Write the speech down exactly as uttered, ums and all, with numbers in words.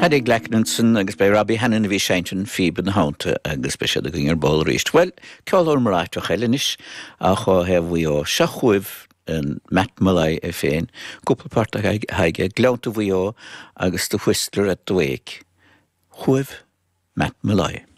Had Glecknanson agus bei Robbie Hannon bhí seintin fíban háanta agus be siad a gingir bol ríist. Well, ceolór maráit o cheilenis a cho hef bhí o seachuibh yn Matt Mulay e féin, cúplapárt a haige, gleanta bhí o agus do whistler at do weik. Chuibh Matt Mulay.